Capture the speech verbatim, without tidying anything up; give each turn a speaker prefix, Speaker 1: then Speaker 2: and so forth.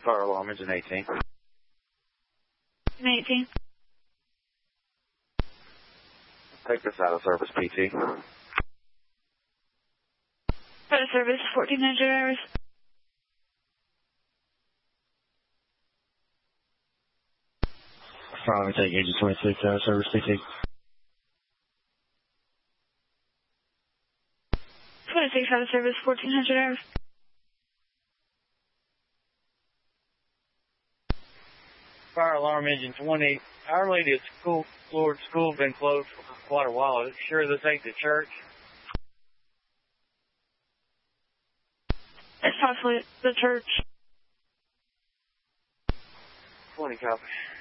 Speaker 1: Fire alarm engine eighteen.
Speaker 2: eighteen.
Speaker 1: Take this out of service, P T.
Speaker 2: Out of service, fourteen hundred hours.
Speaker 1: Fire take engine twenty-six out of service, P T.
Speaker 2: twenty-six out of service, fourteen hundred hours.
Speaker 3: Fire alarm engine twenty. Our Lady of School, Lord School been closed for quite a while. Are you sure this ain't the church?
Speaker 2: It's possibly the church.
Speaker 3: twenty copy.